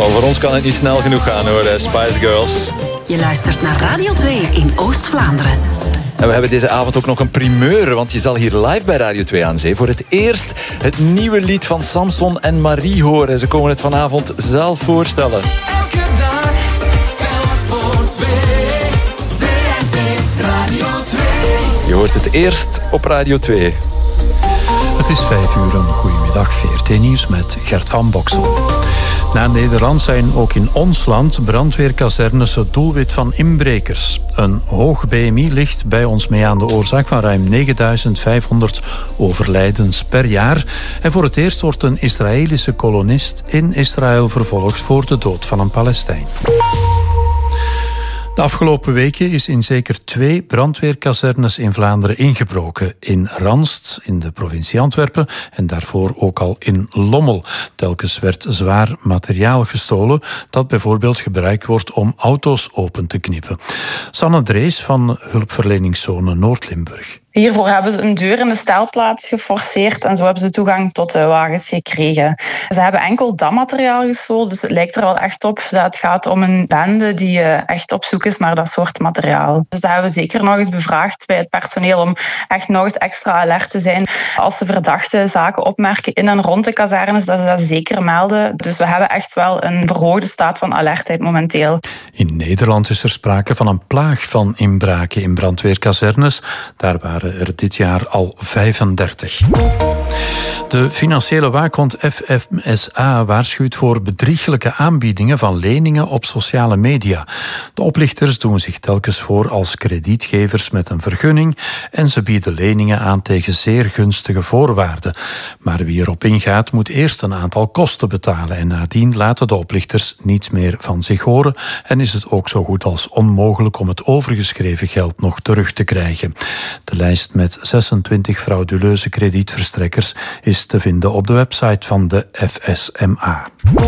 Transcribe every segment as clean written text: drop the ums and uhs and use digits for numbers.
Voor ons kan het niet snel genoeg gaan hoor, Spice Girls. Je luistert naar Radio 2 in Oost-Vlaanderen. En we hebben deze avond ook nog een primeur, want je zal hier live bij Radio 2 aan zee voor het eerst het nieuwe lied van Samson en Marie horen. Ze komen het vanavond zelf voorstellen. Elke dag, telk voor 2. VRT Radio 2. Je hoort het eerst op Radio 2. Het is 5 uur, een goedemiddag. VRT Nieuws met Gert van Boksel. Na Nederland zijn ook in ons land brandweerkazernes het doelwit van inbrekers. Een hoog BMI ligt bij ons mee aan de oorzaak van ruim 9500 overlijdens per jaar. En voor het eerst wordt een Israëlische kolonist in Israël vervolgd voor de dood van een Palestijn. De afgelopen weken is in zeker 2 brandweerkazernes in Vlaanderen ingebroken. In Ranst, in de provincie Antwerpen, en daarvoor ook al in Lommel. Telkens werd zwaar materiaal gestolen dat bijvoorbeeld gebruikt wordt om auto's open te knippen. Sanne Drees van hulpverleningszone Noord-Limburg. Hiervoor hebben ze een deur in de stelplaats geforceerd en zo hebben ze toegang tot de wagens gekregen. Ze hebben enkel dat materiaal gestolen, dus het lijkt er wel echt op dat het gaat om een bende die echt op zoek is naar dat soort materiaal. Dus dat hebben we zeker nog eens bevraagd bij het personeel om echt nog eens extra alert te zijn. Als ze verdachte zaken opmerken in en rond de kazernes, dat ze dat zeker melden. Dus we hebben echt wel een verhoogde staat van alertheid momenteel. In Nederland is er sprake van een plaag van inbraken in brandweerkazernes. Daar waren er dit jaar al 35. De financiële waakhond FMSA waarschuwt voor bedrieglijke aanbiedingen van leningen op sociale media. De oplichters doen zich telkens voor als kredietgevers met een vergunning en ze bieden leningen aan tegen zeer gunstige voorwaarden. Maar wie erop ingaat moet eerst een aantal kosten betalen en nadien laten de oplichters niets meer van zich horen en is het ook zo goed als onmogelijk om het overgeschreven geld nog terug te krijgen. De lijst met 26 frauduleuze kredietverstrekkers is te vinden op de website van de FSMA.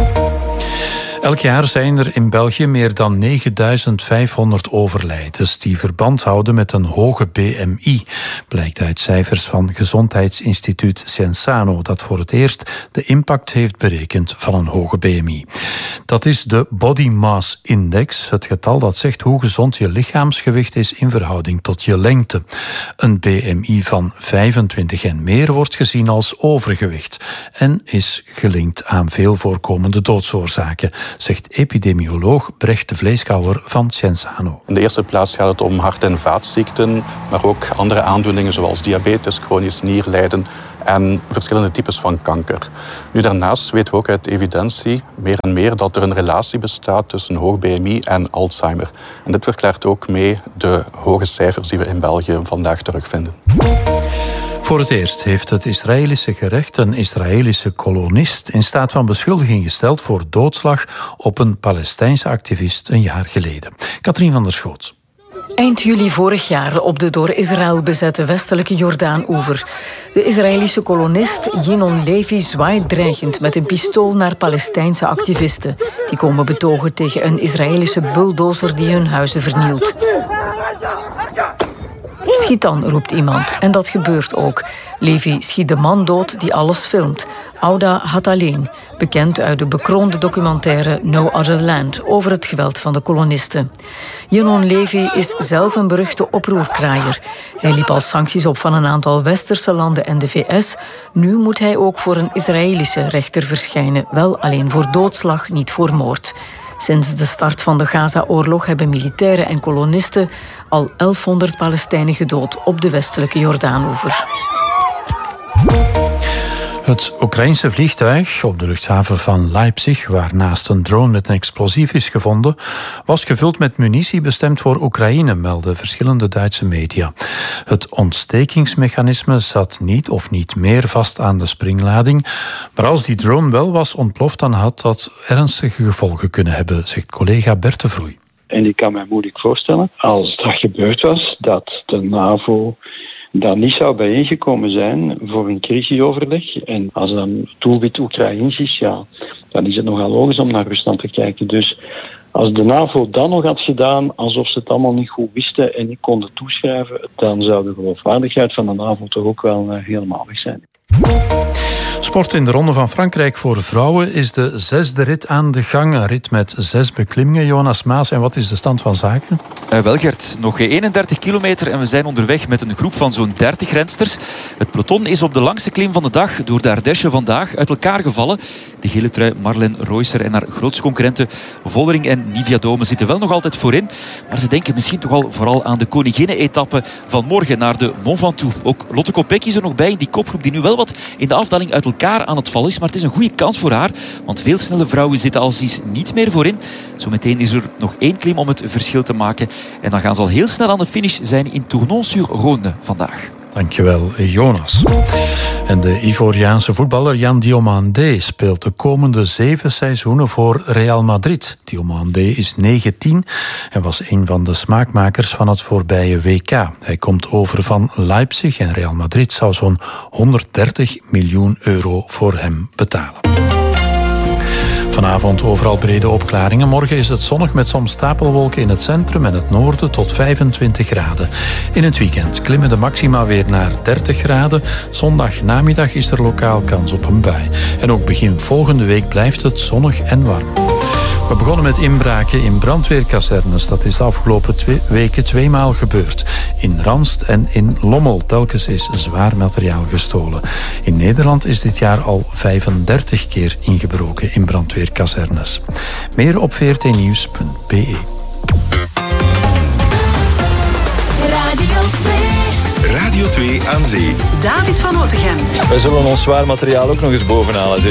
Elk jaar zijn er in België meer dan 9500 overlijdens die verband houden met een hoge BMI, blijkt uit cijfers van gezondheidsinstituut Cienzano, dat voor het eerst de impact heeft berekend van een hoge BMI. Dat is de Body Mass Index, het getal dat zegt hoe gezond je lichaamsgewicht is in verhouding tot je lengte. Een BMI van 25 en meer wordt gezien als overgewicht en is gelinkt aan veel voorkomende doodsoorzaken, zegt epidemioloog Brecht de Vleeskouwer van Cienzano. In de eerste plaats gaat het om hart- en vaatziekten, maar ook andere aandoeningen zoals diabetes, chronisch nierlijden en verschillende types van kanker. Nu, daarnaast weten we ook uit evidentie meer en meer dat er een relatie bestaat tussen hoog BMI en Alzheimer. En dit verklaart ook mee de hoge cijfers die we in België vandaag terugvinden. Voor het eerst heeft het Israëlische gerecht een Israëlische kolonist in staat van beschuldiging gesteld voor doodslag op een Palestijnse activist een jaar geleden. Katrien van der Schoot. Eind juli vorig jaar op de door Israël bezette westelijke Jordaan-oever. De Israëlische kolonist Yinon Levi zwaait dreigend met een pistool naar Palestijnse activisten. Die komen betogen tegen een Israëlische bulldozer die hun huizen vernielt. Schiet dan, roept iemand. En dat gebeurt ook. Levi schiet de man dood die alles filmt. Ouda Hataleen, bekend uit de bekroonde documentaire No Other Land over het geweld van de kolonisten. Yinon Levi is zelf een beruchte oproerkraaier. Hij liep al sancties op van een aantal westerse landen en de VS. Nu moet hij ook voor een Israëlische rechter verschijnen. Wel alleen voor doodslag, niet voor moord. Sinds de start van de Gaza-oorlog hebben militairen en kolonisten al 1100 Palestijnen gedood op de westelijke Jordaanoever. Het Oekraïense vliegtuig op de luchthaven van Leipzig, waarnaast een drone met een explosief is gevonden, was gevuld met munitie bestemd voor Oekraïne, melden verschillende Duitse media. Het ontstekingsmechanisme zat niet of niet meer vast aan de springlading, maar als die drone wel was ontploft, dan had dat ernstige gevolgen kunnen hebben, zegt collega Bert de Vroei. En ik kan me moeilijk voorstellen, als dat gebeurd was, dat de NAVO daar niet zou bijeengekomen zijn voor een crisisoverleg. En als dan doelwit Oekraïens is, ja, dan is het nogal logisch om naar Rusland te kijken. Dus als de NAVO dan nog had gedaan alsof ze het allemaal niet goed wisten en niet konden toeschrijven, dan zou de geloofwaardigheid van de NAVO toch ook wel helemaal weg zijn. Sport in de Ronde van Frankrijk voor vrouwen is de 6e rit aan de gang. Een rit met 6 beklimmingen. Jonas Maas, en wat is de stand van zaken? Wel Gert, nog 31 kilometer en we zijn onderweg met een groep van zo'n 30 rensters. Het peloton is op de langste klim van de dag door de Ardèche vandaag uit elkaar gevallen. De gele trui Marlène Reusser en haar grootste concurrenten Vollering en Nivia Dome zitten wel nog altijd voorin. Maar ze denken misschien toch al vooral aan de koninginnen-etappe van morgen naar de Mont Ventoux. Ook Lotte Kopecky is er nog bij in die kopgroep die nu wel wat in de afdaling uit elkaar aan het vallen is. Maar het is een goede kans voor haar, want veel snelle vrouwen zitten al sinds niet meer voorin. Zometeen is er nog 1 klim om het verschil te maken. En dan gaan ze al heel snel aan de finish zijn in Tournon-sur-Rhône vandaag. Dankjewel, Jonas. En de Ivoriaanse voetballer Yan Diomandé speelt de komende 7 seizoenen voor Real Madrid. Diomandé is 19 en was een van de smaakmakers van het voorbije WK. Hij komt over van Leipzig en Real Madrid zou zo'n 130 miljoen euro voor hem betalen. Vanavond overal brede opklaringen. Morgen is het zonnig met soms stapelwolken in het centrum en het noorden tot 25 graden. In het weekend klimmen de maxima weer naar 30 graden. Zondag namiddag is er lokaal kans op een bui. En ook begin volgende week blijft het zonnig en warm. We begonnen met inbraken in brandweerkazernes. Dat is de afgelopen weken 2 maal gebeurd. In Ranst en in Lommel. Telkens is zwaar materiaal gestolen. In Nederland is dit jaar al 35 keer ingebroken in brandweerkazernes. Meer op vrtnieuws.be. Radio 2 aan zee. David van Otegem. Wij zullen ons zwaar materiaal ook nog eens bovenhalen.